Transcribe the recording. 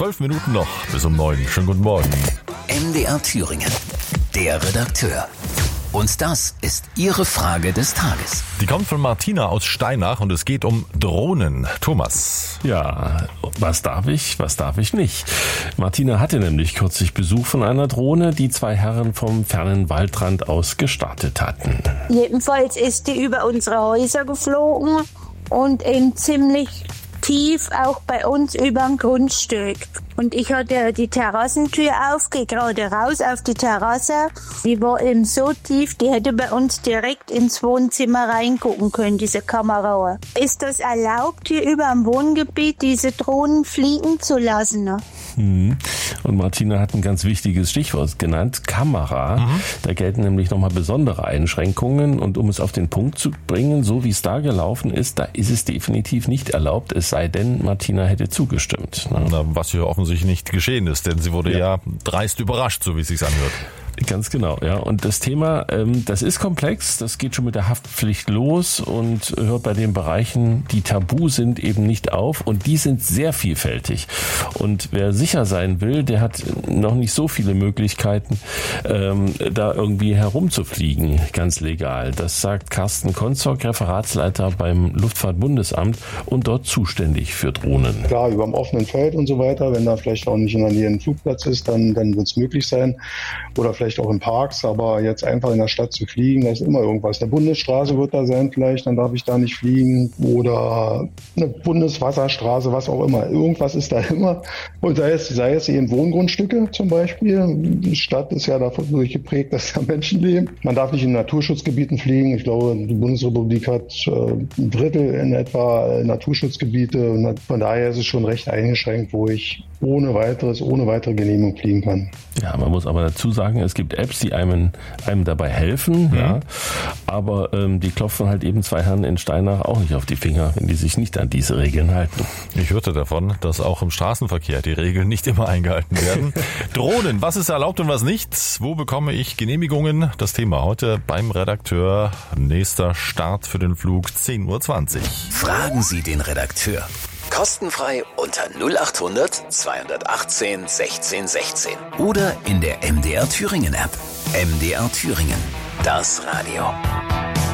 12 Minuten noch bis um 9. Schönen guten Morgen. MDR Thüringen, der Redakteur. Und das ist Ihre Frage des Tages. Die kommt von Martina aus Steinach und es geht um Drohnen. Thomas. Ja, was darf ich nicht? Martina hatte nämlich kürzlich Besuch von einer Drohne, die zwei Herren vom fernen Waldrand aus gestartet hatten. Jedenfalls ist die über unsere Häuser geflogen und eben ziemlich tief auch bei uns über dem Grundstück. Und ich hatte die Terrassentür auf, gehe gerade raus auf die Terrasse. Die war eben so tief, die hätte bei uns direkt ins Wohnzimmer reingucken können, diese Kamera. Ist das erlaubt, hier über dem Wohngebiet diese Drohnen fliegen zu lassen? Ne? Und Martina hat ein ganz wichtiges Stichwort genannt, Kamera. Da gelten nämlich nochmal besondere Einschränkungen. Und um es auf den Punkt zu bringen, so wie es da gelaufen ist, da ist es definitiv nicht erlaubt, es sei denn, Martina hätte zugestimmt. Na, was hier offensichtlich nicht geschehen ist, denn sie wurde ja dreist überrascht, so wie es sich anhört. Ganz genau, ja. Und das Thema, das ist komplex, das geht schon mit der Haftpflicht los und hört bei den Bereichen, die tabu sind, eben nicht auf und die sind sehr vielfältig. Und wer sicher sein will, der hat noch nicht so viele Möglichkeiten, da irgendwie herumzufliegen, ganz legal. Das sagt Carsten Konzog, Referatsleiter beim Luftfahrtbundesamt und dort zuständig für Drohnen. Klar, über dem offenen Feld und so weiter, wenn da vielleicht auch nicht in der Nähe ein Flugplatz ist, dann wird es möglich sein. Oder vielleicht auch in Parks, aber jetzt einfach in der Stadt zu fliegen, da ist immer irgendwas. Eine Bundesstraße wird da sein vielleicht, dann darf ich da nicht fliegen. Oder eine Bundeswasserstraße, was auch immer. Irgendwas ist da immer. Und sei es eben Wohngrundstücke zum Beispiel. Die Stadt ist ja davon geprägt, dass da Menschen leben. Man darf nicht in Naturschutzgebieten fliegen. Ich glaube, die Bundesrepublik hat ein Drittel in etwa Naturschutzgebiete. Und von daher ist es schon recht eingeschränkt, wo ich ohne weitere Genehmigung fliegen kann. Ja, man muss aber dazu sagen, es gibt Apps, die einem dabei helfen, ja. Aber die klopfen halt eben zwei Herren in Steinach auch nicht auf die Finger, wenn die sich nicht an diese Regeln halten. Ich hörte davon, dass auch im Straßenverkehr die Regeln nicht immer eingehalten werden. Drohnen, was ist erlaubt und was nicht? Wo bekomme ich Genehmigungen? Das Thema heute beim Redakteur. Nächster Start für den Flug 10.20 Uhr. Fragen Sie den Redakteur. Kostenfrei unter 0800 218 16 16 oder in der MDR Thüringen App. MDR Thüringen, das Radio.